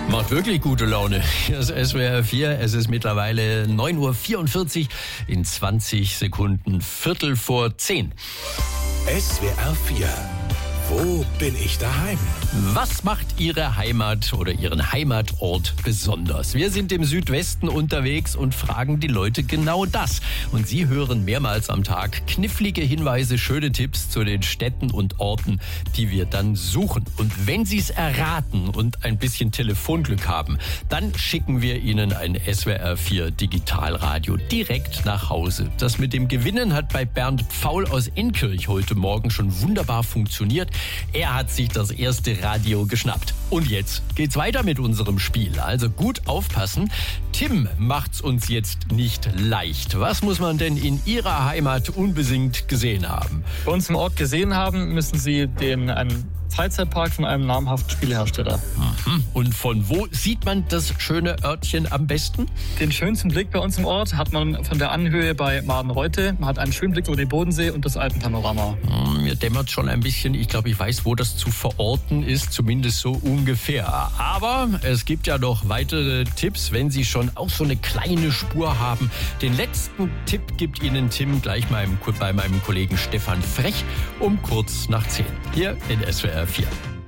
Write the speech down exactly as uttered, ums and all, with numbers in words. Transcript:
Macht wirklich gute Laune. Hier ist S W R vier. Es ist mittlerweile neun Uhr vierundvierzig. In zwanzig Sekunden Viertel vor zehn. S W R vier. Wo bin ich daheim? Was macht Ihre Heimat oder Ihren Heimatort besonders? Wir sind im Südwesten unterwegs und fragen die Leute genau das. Und Sie hören mehrmals am Tag knifflige Hinweise, schöne Tipps zu den Städten und Orten, die wir dann suchen. Und wenn Sie es erraten und ein bisschen Telefonglück haben, dann schicken wir Ihnen ein S W R vier Digitalradio direkt nach Hause. Das mit dem Gewinnen hat bei Bernd Pfaul aus Enkirch heute Morgen schon wunderbar funktioniert. Er hat sich das erste Radio geschnappt. Und jetzt geht's weiter mit unserem Spiel. Also gut aufpassen. Tim macht's uns jetzt nicht leicht. Was muss man denn in Ihrer Heimat unbedingt gesehen haben? Bei uns im Ort gesehen haben, müssen Sie den einen Freizeitpark von einem namhaften Spielehersteller. Mhm. Und von wo sieht man das schöne Örtchen am besten? Den schönsten Blick bei uns im Ort hat man von der Anhöhe bei Madenreute. Man hat einen schönen Blick über den Bodensee und das Alpenpanorama. Mhm, mir dämmert schon ein bisschen. Ich glaube, ich weiß, wo das zu verorten ist. Zumindest so ungefähr. Aber es gibt ja noch weitere Tipps, wenn Sie schon auch so eine kleine Spur haben. Den letzten Tipp gibt Ihnen Tim gleich mal bei meinem Kollegen Stefan Frech um kurz nach zehn. Hier in S W R vier.